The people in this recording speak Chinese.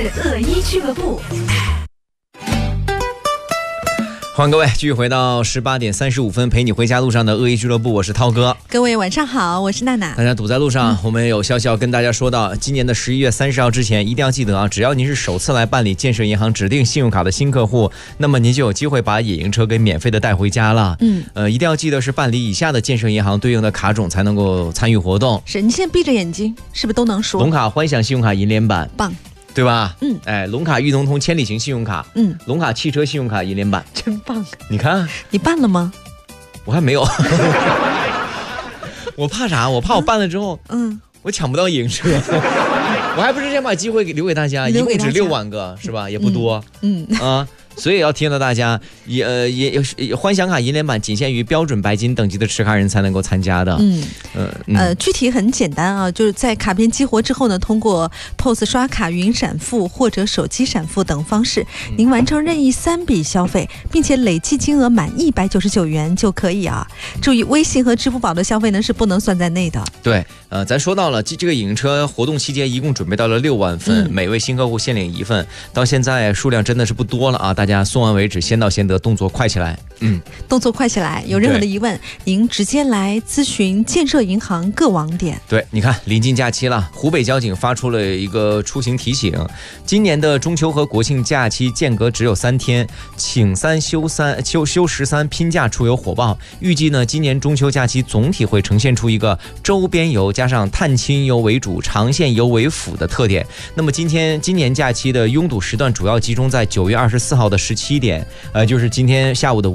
恶一俱乐部。 欢迎各位继续回到18点35分陪你回家路上的恶意俱乐部，我是涛哥。 各位晚上好，我是娜娜。 大家堵在路上，我们有消息要跟大家说到，今年的11月30号之前一定要记得啊，只要您是首次来办理建设银行指定信用卡的新客户，那么您就有机会把野营车给免费的带回家了。一定要记得是办理以下的建设银行对应的卡种才能够参与活动。 是，你现在闭着眼睛，是不是都能说？ 龙卡欢享信用卡银联版， 棒。 对吧？龙卡裕农通千里行信用卡，龙卡汽车信用卡银联版， 真棒！ 你看， 你办了吗？ 我还没有，我怕啥？我怕我办了之后，我抢不到野营车，我还不是先把机会留给大家，一共只6万个，是吧？也不多，所以要提醒到大家，欢享卡银联版仅限于标准白金等级的持卡人才能够参加的。 具体很简单啊，就是在卡片激活之后呢，通过 POS 刷卡、云闪付或者手机闪付等方式，您完成任意3笔消费，并且累计金额满199元就可以啊。注意，微信和支付宝的消费呢是不能算在内的。 对，咱说到了这个野营车活动期间，一共准备到了6万份，每位新客户限领1份，到现在数量真的是不多了啊！大家送完为止，先到先得，动作快起来。 动作快起来，有任何的疑问，您直接来咨询建设银行各网点。 对，你看临近假期了，湖北交警发出了一个出行提醒，今年的中秋和国庆假期间隔只有3天，请3休13，拼假出游火爆。预计呢，今年中秋假期总体会呈现出一个周边游加上探亲游为主、长线游为辅的特点。那么今年假期的拥堵时段主要集中在9月24号的17点，就是今天下午的